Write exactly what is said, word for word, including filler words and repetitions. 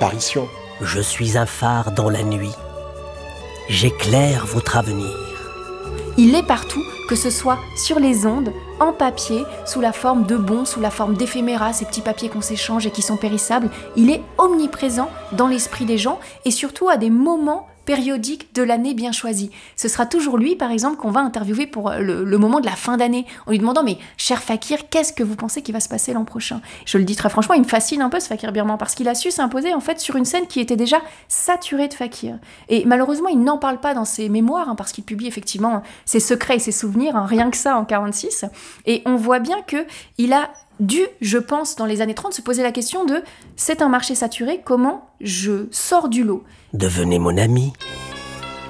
apparition. Je suis un phare dans la nuit. J'éclaire votre avenir. Il est partout, que ce soit sur les ondes, en papier, sous la forme de bons, sous la forme d'éphéméras, ces petits papiers qu'on s'échange et qui sont périssables. Il est omniprésent dans l'esprit des gens et surtout à des moments périodique de l'année bien choisie. Ce sera toujours lui, par exemple, qu'on va interviewer pour le, le moment de la fin d'année, en lui demandant « Mais, cher Fakir, qu'est-ce que vous pensez qui va se passer l'an prochain ?» Je le dis très franchement, il me fascine un peu ce Fakir birman, parce qu'il a su s'imposer en fait sur une scène qui était déjà saturée de Fakir. Et malheureusement, il n'en parle pas dans ses mémoires, hein, parce qu'il publie effectivement ses secrets et ses souvenirs, hein, rien que ça en quarante-six. Et on voit bien qu'il a dû, je pense, dans les années trente, se poser la question de « C'est un marché saturé, comment je sors du lot ?» Devenez mon ami.